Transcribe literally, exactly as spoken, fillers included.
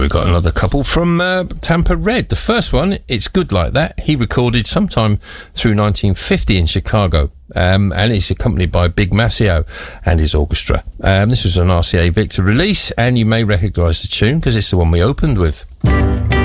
we've got another couple from uh, Tampa Red. The first one, It's Good Like That, he recorded sometime through nineteen fifty in Chicago, um, and it's accompanied by Big Maceo and his orchestra. Um, this was an R C A Victor release, and you may recognise the tune because it's the one we opened with.